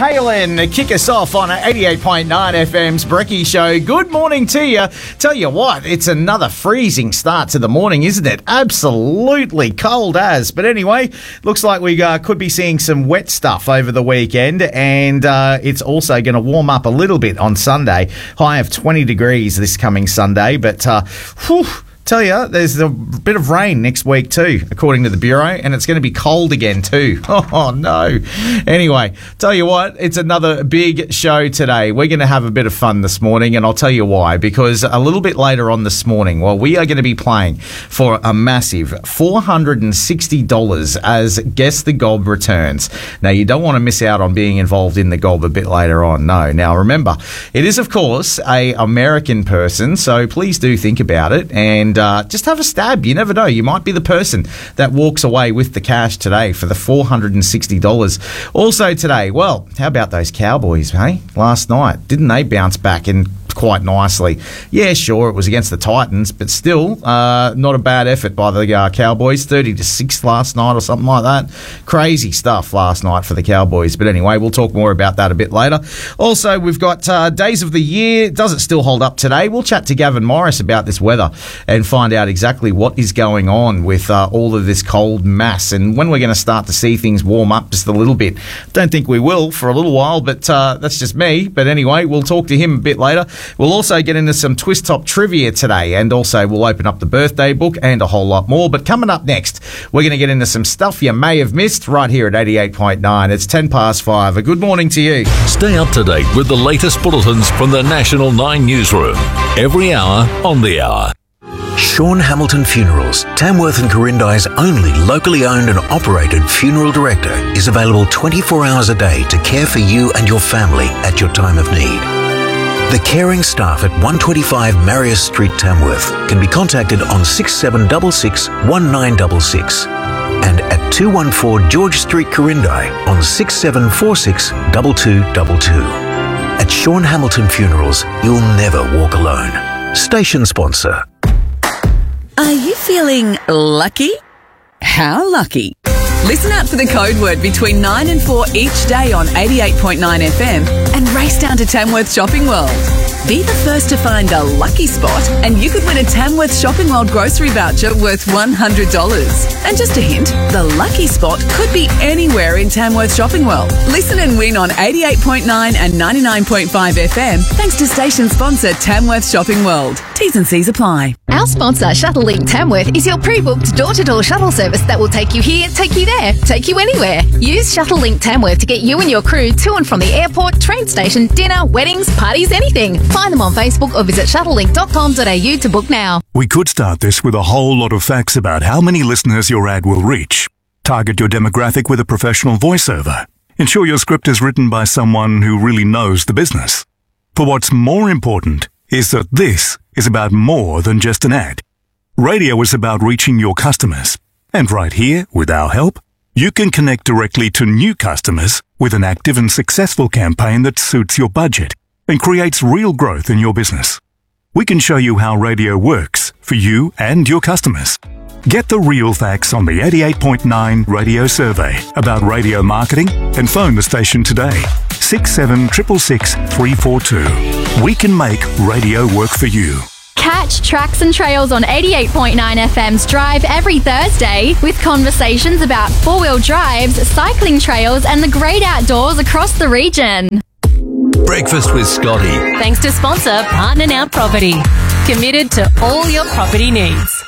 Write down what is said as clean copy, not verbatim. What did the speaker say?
Halen kick us off on 88.9 FM's Brekkie Show. Good morning to you. Tell you what, it's another freezing start to the morning, isn't it? Absolutely cold as. But anyway, looks like we could be seeing some wet stuff over the weekend, and it's also going to warm up a little bit on Sunday. High of 20 degrees this coming Sunday, but tell you, there's a bit of rain next week too, according to the Bureau, and it's going to be cold again too. Oh, no. Anyway, tell you what, it's another big show today. We're going to have a bit of fun this morning, and I'll tell you why. Because a little bit later on this morning, we are going to be playing for a massive $460 as Guess the Gob returns. Now, you don't want to miss out on being involved in the Gob a bit later on. No. Now, remember, it is, of course, a American person, so please do think about it, and just have a stab. You never know. You might be the person that walks away with the cash today for the $460. Also today, well, how about those Cowboys, hey? Last night, didn't they bounce back and quite nicely? Yeah, sure, it was against the Titans, but still, not a bad effort by the Cowboys. 30-6 last night or something like that. Crazy stuff last night for the Cowboys. But anyway, we'll talk more about that a bit later. Also, we've got Days of the Year. Does it still hold up today? We'll chat to Gavin Morris about this weather and find out exactly what is going on with all of this cold mass and when we're going to start to see things warm up just a little bit. Don't think we will for a little while, but that's just me. But anyway, we'll talk to him a bit later. We'll also get into some Twist Top trivia today, and also we'll open up the birthday book and a whole lot more. But coming up next, we're going to get into some stuff you may have missed right here at 88.9. It's 5:10. A good morning to you. Stay up to date with the latest bulletins from the National 9 newsroom. Every hour on the hour. Sean Hamilton Funerals, Tamworth and Corindi's only locally owned and operated funeral director, is available 24 hours a day to care for you and your family at your time of need. The caring staff at 125 Marius Street, Tamworth, can be contacted on 6766 1966 and at 214 George Street, Corindi on 6746 2222. At Sean Hamilton Funerals, you'll never walk alone. Station sponsor. Are you feeling lucky? How lucky? Listen out for the code word between 9 and 4 each day on 88.9 FM and race down to Tamworth Shopping World. Be the first to find a lucky spot and you could win a Tamworth Shopping World grocery voucher worth $100. And just a hint, the lucky spot could be anywhere in Tamworth Shopping World. Listen and win on 88.9 and 99.5 FM thanks to station sponsor Tamworth Shopping World. T's and C's apply. Our sponsor, Shuttlelink Tamworth, is your pre-booked door-to-door shuttle service that will take you here, take you there, take you anywhere. Use Shuttlelink Tamworth to get you and your crew to and from the airport, train station, dinner, weddings, parties, anything. Find them on Facebook or visit shuttlelink.com.au to book now. We could start this with a whole lot of facts about how many listeners your ad will reach. Target your demographic with a professional voiceover. Ensure your script is written by someone who really knows the business. But what's more important is that this is about more than just an ad. Radio is about reaching your customers. And right here, with our help, you can connect directly to new customers with an active and successful campaign that suits your budget and creates real growth in your business. We can show you how radio works for you and your customers. Get the real facts on the 88.9 radio survey about radio marketing and phone the station today. 6766 342. We can make radio work for you. Catch Tracks and Trails on 88.9 FM's Drive every Thursday with conversations about four-wheel drives, cycling trails and the great outdoors across the region. Breakfast with Scotty. Thanks to sponsor Partner Now Property. Committed to all your property needs.